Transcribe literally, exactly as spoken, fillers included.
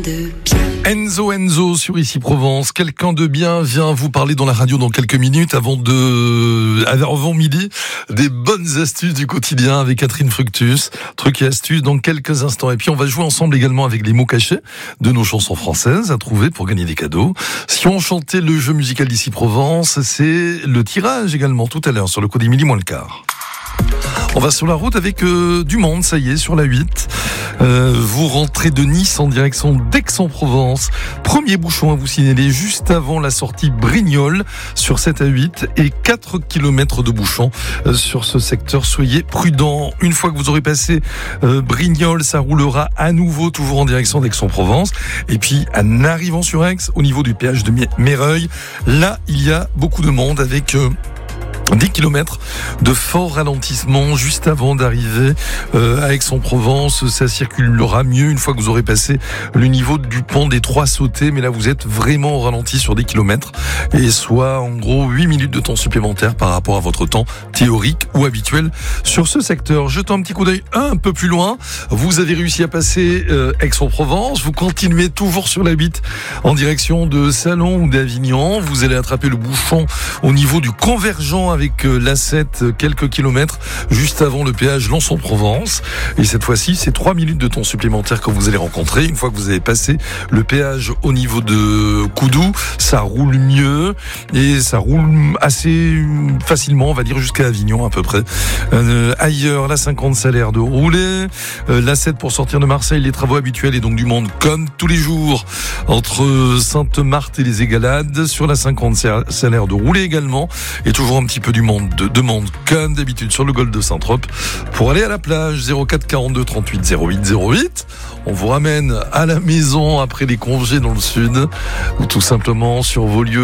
de bien. Enzo Enzo sur Ici Provence. Quelqu'un de bien vient vous parler dans la radio dans quelques minutes avant de, avant midi, des bonnes astuces du quotidien avec Catherine Fructus. Trucs et astuces dans quelques instants. Et puis on va jouer ensemble également avec les mots cachés de nos chansons françaises à trouver pour gagner des cadeaux. Si on chantait le jeu musical d'Ici Provence, c'est le tirage également tout à l'heure sur le coup des midi moins le quart. On va sur la route avec euh, du monde, ça y est, sur la huit. Euh, vous rentrez de Nice en direction d'Aix-en-Provence. Premier bouchon à vous signaler juste avant la sortie Brignoles sur sept à huit et quatre kilomètres de bouchons euh, sur ce secteur. Soyez prudents. Une fois que vous aurez passé euh, Brignoles, ça roulera à nouveau toujours en direction d'Aix-en-Provence. Et puis en arrivant sur Aix, au niveau du péage de Méreuil, là il y a beaucoup de monde avec... Euh, dix kilomètres de fort ralentissement juste avant d'arriver euh, à Aix-en-Provence. Ça circulera mieux une fois que vous aurez passé le niveau du pont des Trois Sautés. Mais là, vous êtes vraiment au ralenti sur dix kilomètres et soit en gros huit minutes de temps supplémentaire par rapport à votre temps théorique ou habituel sur ce secteur. Jetons un petit coup d'œil un peu plus loin. Vous avez réussi à passer euh, Aix-en-Provence. Vous continuez toujours sur la huit en direction de Salon ou d'Avignon. Vous allez attraper le bouchon au niveau du convergent avec l'A sept, quelques kilomètres juste avant le péage Lançon-Provence. Et cette fois-ci, c'est trois minutes de temps supplémentaire que vous allez rencontrer. Une fois que vous avez passé le péage au niveau de Coudou, ça roule mieux et ça roule assez facilement, on va dire jusqu'à Avignon à peu près. Euh, ailleurs, l'A cinquante, ça a l'air de rouler. Euh, L'A sept pour sortir de Marseille, les travaux habituels et donc du monde comme tous les jours entre Sainte-Marthe et les Égalades. Sur l'A cinquante, ça a l'air de rouler également et toujours un petit peu du monde de demande comme d'habitude sur le golfe de Saint-Trope pour aller à la plage. Zéro quatre quarante-deux trente-huit zéro huit zéro huit. On vous ramène à la maison après les congés dans le sud ou tout simplement sur vos lieux